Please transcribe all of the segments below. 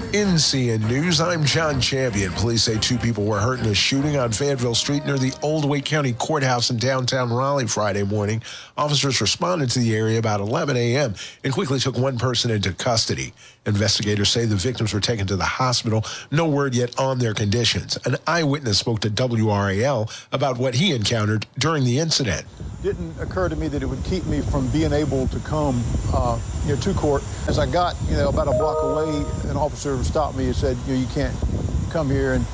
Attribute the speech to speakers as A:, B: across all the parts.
A: In CN News, I'm John Champion. Police say 2 people were hurt in a shooting on Fayetteville Street near the Old Wake County Courthouse in downtown Raleigh Friday morning. Officers responded to the area about 11 a.m. and quickly took 1 person into custody. Investigators say the victims were taken to the hospital. No word yet on their conditions. An eyewitness spoke to WRAL about what he encountered during the incident.
B: It didn't occur to me that it would keep me from being able to come to court. As I got about a block away, an officer stopped me and said, you can't come here. And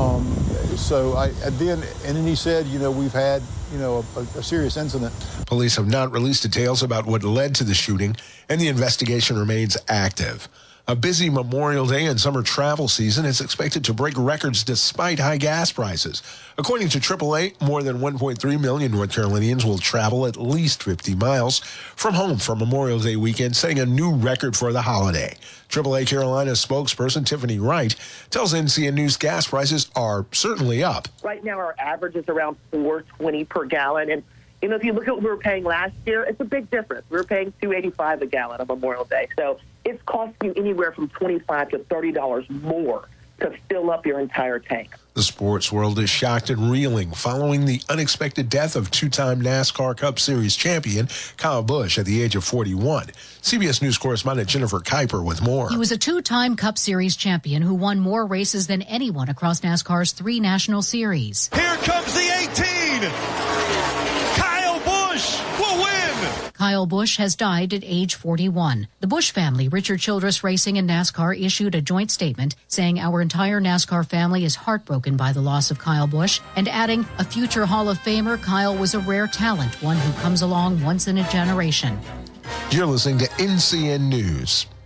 B: then he said, we've had a serious incident.
A: Police have not released details about what led to the shooting, and the investigation remains active. A busy Memorial Day and summer travel season is expected to break records despite high gas prices. According to AAA, more than 1.3 million North Carolinians will travel at least 50 miles from home for Memorial Day weekend, setting a new record for the holiday. AAA Carolina spokesperson Tiffany Wright tells NCN News gas prices are certainly up.
C: Right now, our average is around $4.20 per gallon. And, if you look at what we were paying last year, it's a big difference. We were paying $2.85 a gallon on Memorial Day. So it's costing you anywhere from $25 to $30 more to fill up your entire tank.
A: The sports world is shocked and reeling following the unexpected death of 2-time NASCAR Cup Series champion Kyle Busch at the age of 41. CBS News correspondent Jennifer Kuiper with more.
D: He was a 2-time Cup Series champion who won more races than anyone across NASCAR's 3 national series.
E: Here comes the 18. Kyle Busch will win.
D: Kyle Busch has died at age 41. The Busch family, Richard Childress Racing and NASCAR, issued a joint statement saying our entire NASCAR family is heartbroken by the loss of Kyle Busch, and adding, a future Hall of Famer, Kyle was a rare talent, one who comes along once in a generation.
A: You're listening to NCN News.